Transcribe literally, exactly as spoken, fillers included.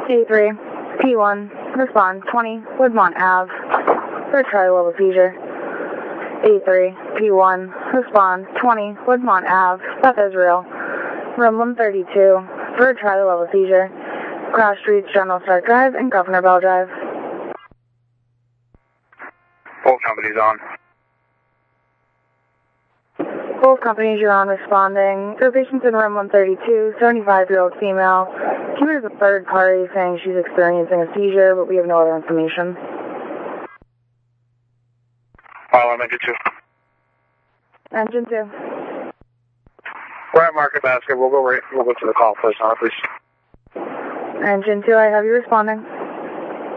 A three, P one, respond twenty, Woodmont Ave, for a Charlie level seizure. A three, P one, respond twenty, Woodmont Ave, Beth Israel, room one thirty-two, for a Charlie level seizure. Cross Streets, General Stark Drive, and Governor Bell Drive. Both companies on. Both companies you're on responding. There are patients in room one thirty-two, seventy-five-year-old female. She was a third party saying she's experiencing a seizure, but we have no other information. File on engine two. Engine two. We're at Market Basket. We'll go right. We'll go to the call first, huh, please. Engine two, I have you responding.